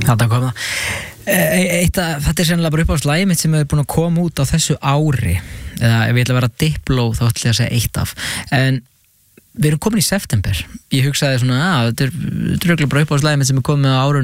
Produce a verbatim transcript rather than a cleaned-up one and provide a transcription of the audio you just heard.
Þetta kom það. Eitt að, þetta er sennilega bara upp á slæði mitt sem er búin að koma út á þessu ári. Eða ef ég ætla að vera Diplo þá ætla ég að segja eitt af. En við erum komin í september. Ég hugsaði svona, að þetta er, þetta er bara upp á slæði mitt sem er komið á árunni